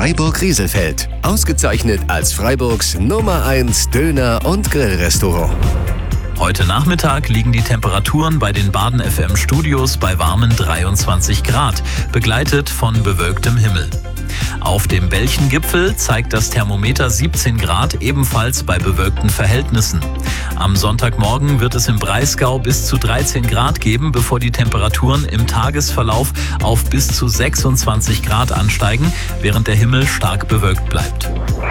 Freiburg-Rieselfeld. Ausgezeichnet als Freiburgs Nummer 1 Döner- und Grillrestaurant. Heute Nachmittag liegen die Temperaturen bei den Baden FM Studios bei warmen 23 Grad, begleitet von bewölktem Himmel. Auf dem Belchengipfel zeigt das Thermometer 17 Grad, ebenfalls bei bewölkten Verhältnissen. Am Sonntagmorgen wird es im Breisgau bis zu 13 Grad geben, bevor die Temperaturen im Tagesverlauf auf bis zu 26 Grad ansteigen, während der Himmel stark bewölkt bleibt.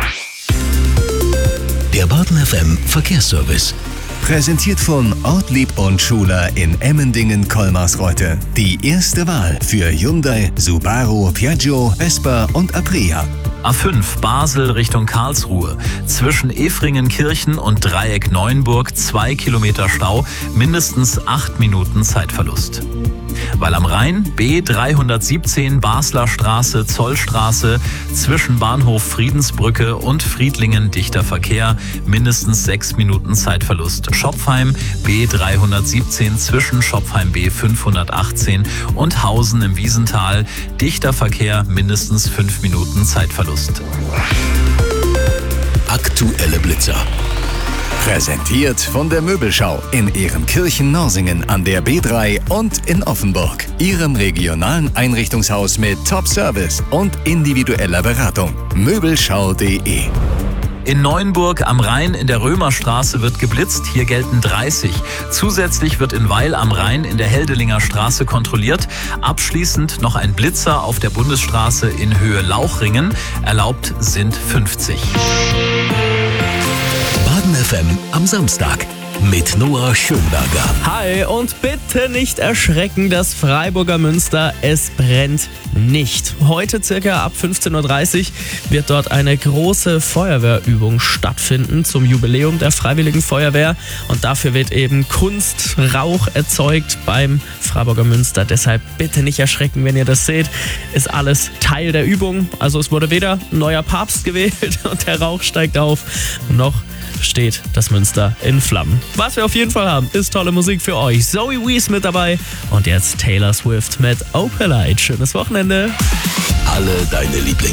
Der Baden FM Verkehrsservice. Präsentiert von Ortlieb und Schuler in Emmendingen-Kolmarsreute. Die erste Wahl für Hyundai, Subaru, Piaggio, Vespa und Aprilia. A5 Basel Richtung Karlsruhe. Zwischen Efringenkirchen und Dreieck Neuenburg 2 Kilometer Stau, mindestens 8 Minuten Zeitverlust. Weil am Rhein B317 Basler Straße, Zollstraße, zwischen Bahnhof Friedensbrücke und Friedlingen dichter Verkehr, mindestens 6 Minuten Zeitverlust. Schopfheim B317 zwischen Schopfheim B518 und Hausen im Wiesental, dichter Verkehr, mindestens 5 Minuten Zeitverlust. Aktuelle Blitzer. Präsentiert von der Möbelschau in Ehrenkirchen-Norsingen an der B3 und in Offenburg. Ihrem regionalen Einrichtungshaus mit Top-Service und individueller Beratung. Möbelschau.de. In Neuenburg am Rhein in der Römerstraße wird geblitzt, hier gelten 30. Zusätzlich wird in Weil am Rhein in der Heldelinger Straße kontrolliert. Abschließend noch ein Blitzer auf der Bundesstraße in Höhe Lauchringen. Erlaubt sind 50. Baden FM am Samstag mit Noah Schönberger. Hi und bitte nicht erschrecken, das Freiburger Münster, es brennt nicht. Heute circa ab 15.30 Uhr wird dort eine große Feuerwehrübung stattfinden zum Jubiläum der Freiwilligen Feuerwehr und dafür wird eben Kunstrauch erzeugt beim Freiburger Münster. Deshalb bitte nicht erschrecken, wenn ihr das seht, ist alles Teil der Übung. Also es wurde weder ein neuer Papst gewählt und der Rauch steigt auf, noch steht das Münster in Flammen. Was wir auf jeden Fall haben, ist tolle Musik für euch. Zoe Wees mit dabei und jetzt Taylor Swift mit Opalite. Schönes Wochenende. Alle deine Lieblings